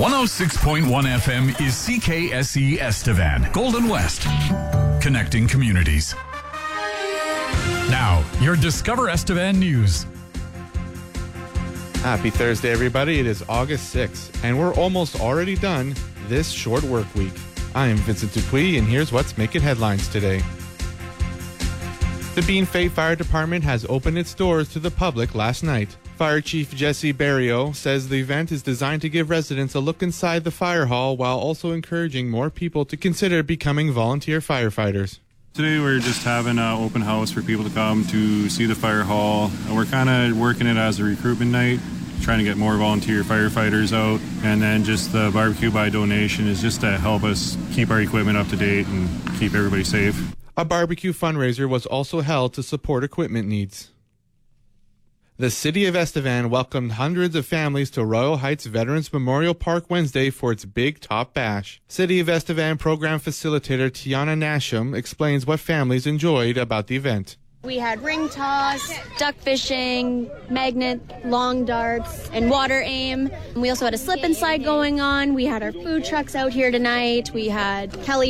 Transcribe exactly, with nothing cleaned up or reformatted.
one oh six point one F M is C K S E Estevan, Golden West, connecting communities. Now, your Discover Estevan news. Happy Thursday, everybody. It is August sixth, and we're almost already done this short work week. I am Vincent Dupuis, and here's what's making headlines today. The Bean Fate Fire Department has opened its doors to the public last night. Fire Chief Jesse Barrio says the event is designed to give residents a look inside the fire hall while also encouraging more people to consider becoming volunteer firefighters. Today we're just having an open house for people to come to see the fire hall. And we're kind of working it as a recruitment night, trying to get more volunteer firefighters out. And then just the barbecue by donation is just to help us keep our equipment up to date and keep everybody safe. A barbecue fundraiser was also held to support equipment needs. The City of Estevan welcomed hundreds of families to Royal Heights Veterans Memorial Park Wednesday for its Big Top Bash. City of Estevan program facilitator Tiana Nasham explains what families enjoyed about the event. We had ring toss, duck fishing, magnet, long darts, and water aim. We also had a slip and slide going on. We had our food trucks out here tonight. We had Kelly